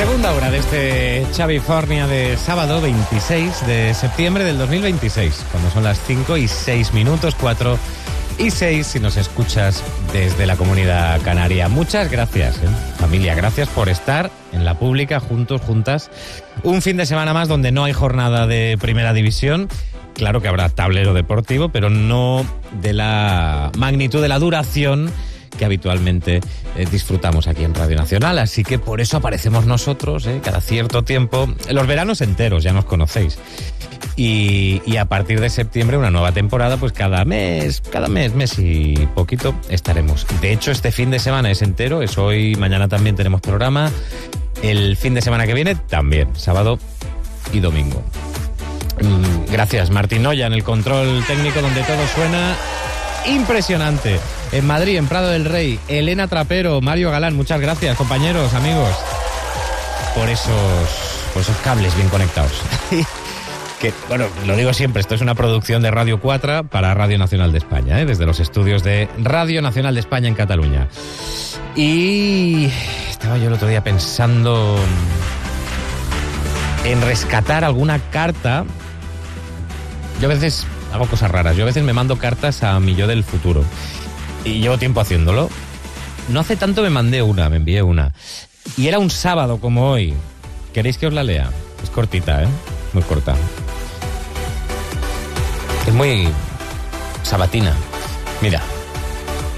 Segunda hora de este Chavifornia de sábado 26 de septiembre del 2026, cuando son las 5:06, 4:06 si nos escuchas desde la Comunidad Canaria. Muchas gracias, familia, gracias por estar en la pública, juntos, juntas. Un fin de semana más donde no hay jornada de Primera División. Claro que habrá tablero deportivo, pero no de la magnitud, de la duración que habitualmente disfrutamos aquí en Radio Nacional. Así que por eso aparecemos nosotros cada cierto tiempo. Los veranos enteros, ya nos conocéis. Y a partir de septiembre una nueva temporada, pues cada mes y poquito estaremos. De hecho, este fin de semana es entero, es hoy, mañana también tenemos programa. El fin de semana que viene también, sábado y domingo. Gracias, Martín Noya en el control técnico, donde todo suena impresionante. En Madrid, en Prado del Rey, Elena Trapero, Mario Galán, muchas gracias, compañeros, amigos, por esos cables bien conectados. Que, bueno, lo digo siempre, esto es una producción de Radio 4 para Radio Nacional de España, desde los estudios de Radio Nacional de España en Cataluña. Y estaba yo el otro día pensando en rescatar alguna carta. Yo a veces hago cosas raras, yo a veces me mando cartas a mi yo del futuro. Y llevo tiempo haciéndolo. No hace tanto me envié una. Y era un sábado como hoy. ¿Queréis que os la lea? Es cortita, muy corta. Es muy sabatina. Mira.